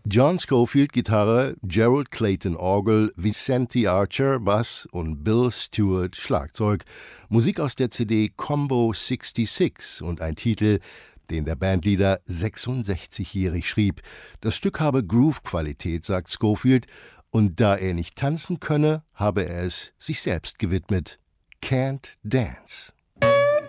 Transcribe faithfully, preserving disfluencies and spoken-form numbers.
John Scofield Gitarre, Gerald Clayton Orgel, Vicente Archer Bass und Bill Stewart Schlagzeug. Musik aus der C D Combo sechsundsechzig und ein Titel, den der Bandleader sechsundsechzigjährig schrieb. Das Stück habe Groove-Qualität, sagt Scofield, und da er nicht tanzen könne, habe er es sich selbst gewidmet. Can't Dance.